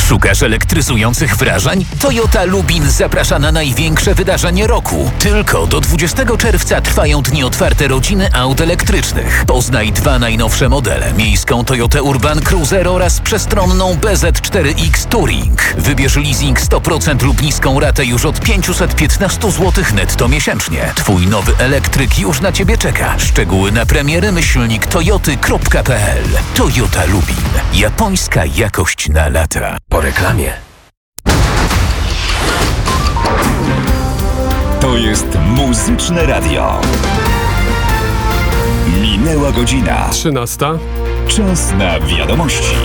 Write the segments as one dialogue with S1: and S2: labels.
S1: Szukasz elektryzujących wrażeń? Toyota Lubin zaprasza na największe wydarzenie roku. Tylko do 20 czerwca trwają dni otwarte rodziny aut elektrycznych. Poznaj 2 najnowsze modele. Miejską Toyotę Urban Cruiser oraz przestronną BZ4X Touring. Wybierz leasing 100% lub niską ratę już od 515 zł netto miesięcznie. Twój nowy elektryk już na Ciebie czeka. Szczegóły na premiery toyoty.pl. Toyota Lubin. Japońska jakość na lata.
S2: Po reklamie.
S3: To jest Muzyczne Radio. Minęła godzina.
S4: 13.
S3: Czas na wiadomości.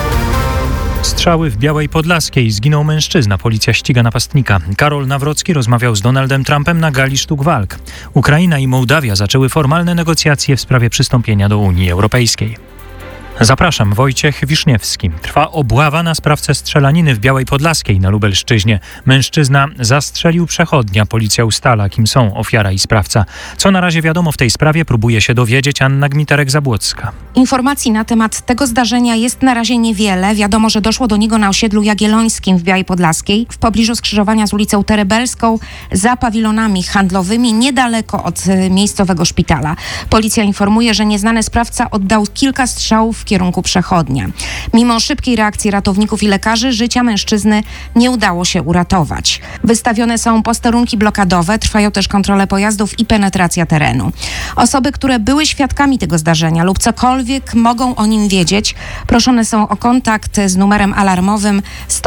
S5: Strzały w Białej Podlaskiej. Zginął mężczyzna. Policja ściga napastnika. Karol Nawrocki rozmawiał z Donaldem Trumpem na gali sztuk walk. Ukraina i Mołdawia zaczęły formalne negocjacje w sprawie przystąpienia do Unii Europejskiej. Zapraszam, Wojciech Wiszniewski. Trwa obława na sprawcę strzelaniny w Białej Podlaskiej na Lubelszczyźnie. Mężczyzna zastrzelił przechodnia. Policja ustala, kim są ofiara i sprawca. Co na razie wiadomo w tej sprawie, próbuje się dowiedzieć Anna Gmiterek-Zabłocka.
S6: Informacji na temat tego zdarzenia jest na razie niewiele. Wiadomo, że doszło do niego na osiedlu Jagiellońskim w Białej Podlaskiej, w pobliżu skrzyżowania z ulicą Terebelską, za pawilonami handlowymi, niedaleko od miejscowego szpitala. Policja informuje, że nieznany sprawca oddał kilka strzałów w kierunku przechodnia. Mimo szybkiej reakcji ratowników i lekarzy, życia mężczyzny nie udało się uratować. Wystawione są posterunki blokadowe, trwają też kontrole pojazdów i penetracja terenu. Osoby, które były świadkami tego zdarzenia lub cokolwiek mogą o nim wiedzieć, proszone są o kontakt z numerem alarmowym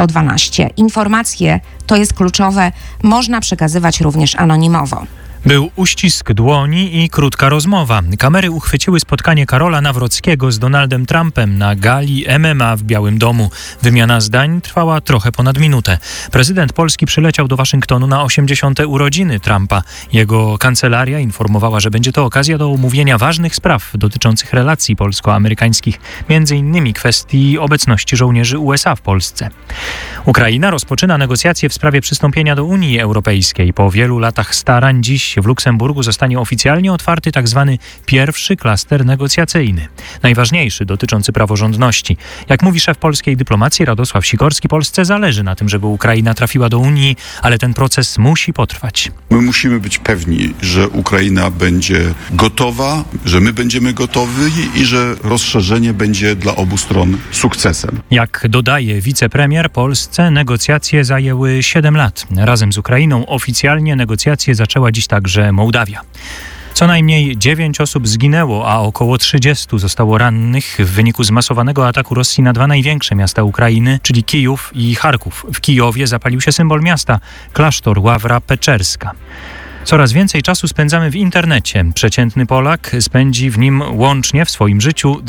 S6: 112. Informacje, to jest kluczowe, można przekazywać również anonimowo.
S5: Był uścisk dłoni i krótka rozmowa. Kamery uchwyciły spotkanie Karola Nawrockiego z Donaldem Trumpem na gali MMA w Białym Domu. Wymiana zdań trwała trochę ponad minutę. Prezydent Polski przyleciał do Waszyngtonu na 80. urodziny Trumpa. Jego kancelaria informowała, że będzie to okazja do omówienia ważnych spraw dotyczących relacji polsko-amerykańskich, m.in. kwestii obecności żołnierzy USA w Polsce. Ukraina rozpoczyna negocjacje w sprawie przystąpienia do Unii Europejskiej. Po wielu latach starań dziś w Luksemburgu zostanie oficjalnie otwarty tzw. pierwszy klaster negocjacyjny. Najważniejszy, dotyczący praworządności. Jak mówi szef polskiej dyplomacji Radosław Sikorski, Polsce zależy na tym, żeby Ukraina trafiła do Unii, ale ten proces musi potrwać.
S7: My musimy być pewni, że Ukraina będzie gotowa, że my będziemy gotowi i że rozszerzenie będzie dla obu stron sukcesem.
S5: Jak dodaje wicepremier, Polsce negocjacje zajęły 7 lat. Razem z Ukrainą oficjalnie negocjacje zaczęła dziś także Mołdawia. Co najmniej 9 osób zginęło, a około 30 zostało rannych w wyniku zmasowanego ataku Rosji na 2 największe miasta Ukrainy, czyli Kijów i Charków. W Kijowie zapalił się symbol miasta, klasztor Ławra Peczerska. Coraz więcej czasu spędzamy w internecie. Przeciętny Polak spędzi w nim łącznie w swoim życiu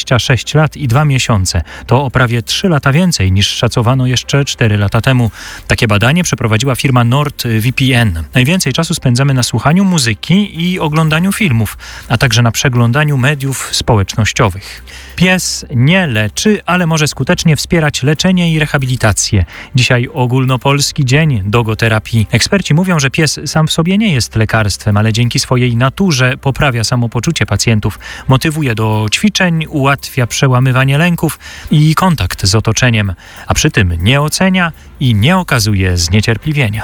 S5: 26 lat i 2 miesiące. To o prawie 3 lata więcej niż szacowano jeszcze 4 lata temu. Takie badanie przeprowadziła firma NordVPN. Najwięcej czasu spędzamy na słuchaniu muzyki i oglądaniu filmów, a także na przeglądaniu mediów społecznościowych. Pies nie leczy, ale może skutecznie wspierać leczenie i rehabilitację. Dzisiaj ogólnopolski dzień dogoterapii. Eksperci mówią, że pies sam w sobie nie jest lekarstwem, ale dzięki swojej naturze poprawia samopoczucie pacjentów, motywuje do ćwiczeń, ułatwia przełamywanie lęków i kontakt z otoczeniem, a przy tym nie ocenia i nie okazuje zniecierpliwienia.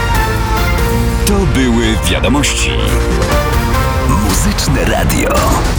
S3: To były wiadomości.
S2: Muzyczne Radio.